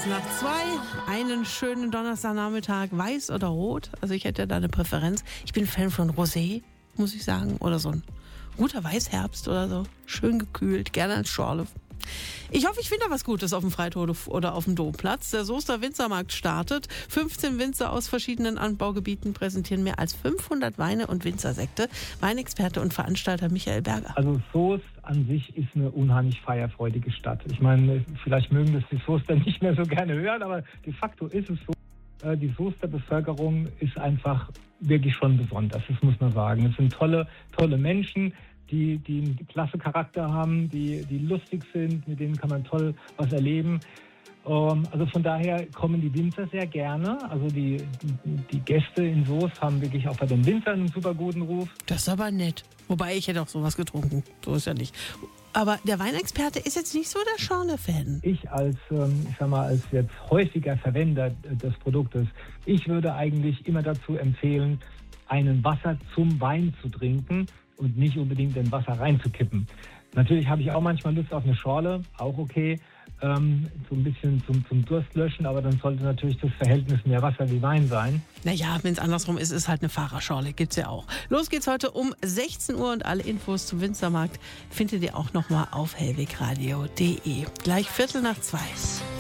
1:15. Einen schönen Donnerstagnachmittag, weiß oder rot? Also ich hätte da eine Präferenz. Ich bin Fan von Rosé, muss ich sagen. Oder so ein guter Weißherbst oder so. Schön gekühlt, gerne als Schorle. Ich hoffe, ich finde da was Gutes auf dem Freitod oder auf dem Domplatz. Der Soester Winzermarkt startet. 15 Winzer aus verschiedenen Anbaugebieten präsentieren mehr als 500 Weine und Winzersekte. Weinexperte und Veranstalter Michael Berger. Also Soest an sich ist eine unheimlich feierfreudige Stadt. Ich meine, vielleicht mögen das die Soester nicht mehr so gerne hören, aber de facto ist es so. Die Soester Bevölkerung ist einfach wirklich schon besonders, das muss man sagen. Es sind tolle Menschen, die einen klasse Charakter haben, die lustig sind, mit denen kann man toll was erleben. Also von daher kommen die Winzer sehr gerne. Also die Gäste in Soest haben wirklich auch bei den Winzern einen super guten Ruf. Das ist aber nett. Wobei, ich hätte auch sowas getrunken. So ist ja nicht. Aber der Weinexperte ist jetzt nicht so der Schorle-Fan. Ich als jetzt häufiger Verwender des Produktes, ich würde eigentlich immer dazu empfehlen, einen Wasser zum Wein zu trinken und nicht unbedingt in Wasser reinzukippen. Natürlich habe ich auch manchmal Lust auf eine Schorle, auch okay, so ein bisschen zum Durst löschen, aber dann sollte natürlich das Verhältnis mehr Wasser wie Wein sein. Naja, wenn es andersrum ist, ist halt eine Fahrerschorle, gibt's ja auch. Los geht's heute um 16 Uhr und alle Infos zum Winzermarkt findet ihr auch nochmal auf hellwegradio.de. Gleich 1:15.